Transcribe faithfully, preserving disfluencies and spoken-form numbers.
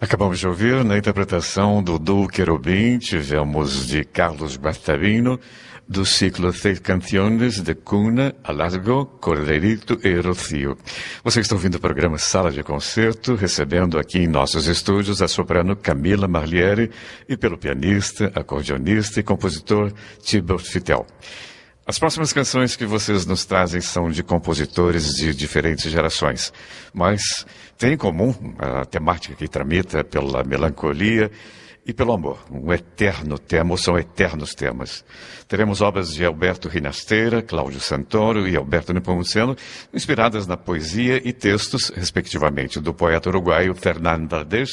Acabamos de ouvir, na interpretação do duo Querubim, tivemos de Carlos Guastavino, do ciclo Seis Canciones de Cuna, Alargo, Corderito e Rocío. Você está ouvindo o programa Sala de Concerto, recebendo aqui em nossos estúdios a soprano Camila Marliere e pelo pianista, acordeonista e compositor Tibor Fitel. As próximas canções que vocês nos trazem são de compositores de diferentes gerações, mas tem em comum a temática que tramita pela melancolia e pelo amor, um eterno tema, ou são eternos temas. Teremos obras de Alberto Rinasteira, Cláudio Santoro e Alberto Nepomuceno, inspiradas na poesia e textos, respectivamente, do poeta uruguaio Fernán Valdés